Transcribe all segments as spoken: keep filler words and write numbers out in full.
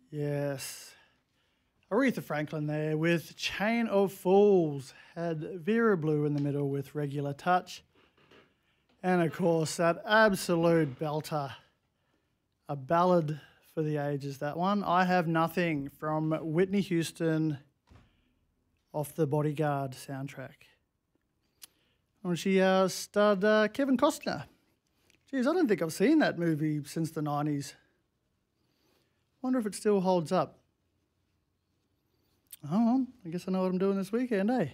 Yes. Aretha Franklin there with Chain of Fools. Had Vera Blue in the middle with Regular Touch. And of course, that absolute belter. A ballad for the ages, that one. I Have Nothing from Whitney Houston off the Bodyguard soundtrack. And she uh, starred uh, Kevin Costner. Geez, I don't think I've seen that movie since the nineties. Wonder if it still holds up. Oh, well, I guess I know what I'm doing this weekend, eh?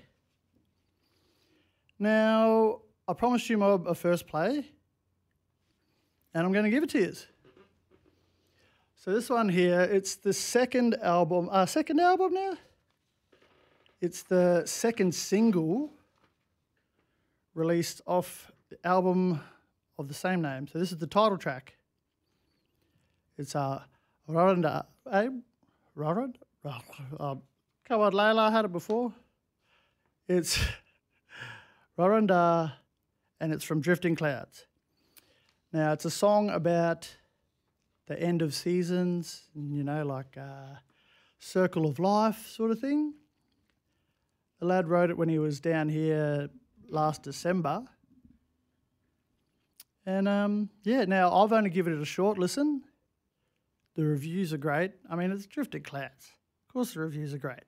Now, I promised you Mob a first play, and I'm going to give it to you. So this one here, it's the second album, uh, second album now? It's the second single released off the album of the same name. So this is the title track. It's uh, Raranda, eh? Rarand? Uh, come on, Layla, I had it before. It's Raranda, and it's from Drifting Clouds. Now, it's a song about the end of seasons, you know, like uh, circle of life sort of thing. The lad wrote it when he was down here last December. And, um, yeah, now I've only given it a short listen. The reviews are great. I mean, it's Drifting Clouds. Of course the reviews are great.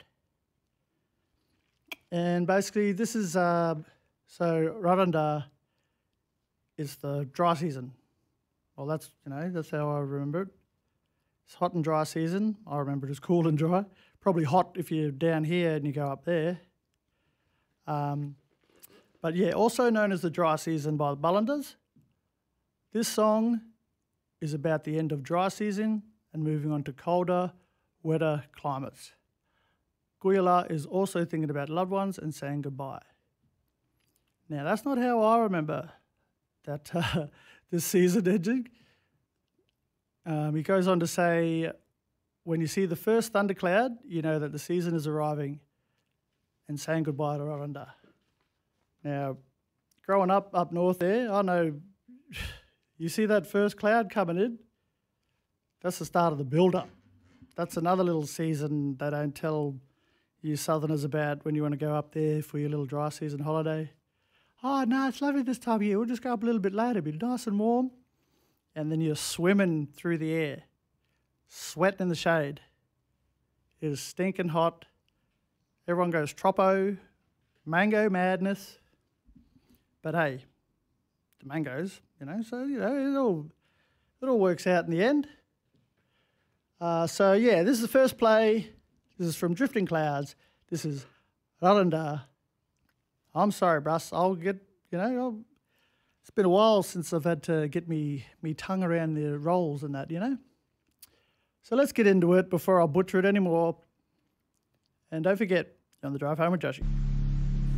And basically this is, uh, so Raranda is the dry season. Well, that's, you know, that's how I remember it. It's hot and dry season. I remember it as cool and dry. Probably hot if you're down here and you go up there. Um, but yeah, also known as the dry season by the Bullanders. This song is about the end of dry season and moving on to colder, wetter climates. Guyala is also thinking about loved ones and saying goodbye. Now, that's not how I remember that uh, this season ending. Um, he goes on to say, when you see the first thundercloud, you know that the season is arriving, and saying goodbye to Raranda. Now, growing up up north there, I know you see that first cloud coming in, that's the start of the build-up. That's another little season they don't tell you southerners about when you want to go up there for your little dry season holiday. Oh, no, it's lovely this time of year. We'll just go up a little bit later, be nice and warm. And then you're swimming through the air, sweating in the shade. It is stinking hot. Everyone goes troppo, mango madness. But hey, the mangoes, you know, so, you know, it all, it all works out in the end. Uh, so, yeah, this is the first play. This is from Drifting Clouds. This is Raranda. I'm sorry, Bruss. I'll get, you know, I'll, it's been a while since I've had to get me, me tongue around the rolls and that, you know. So let's get into it before I butcher it anymore. And don't forget, you're on the drive home with Joshy.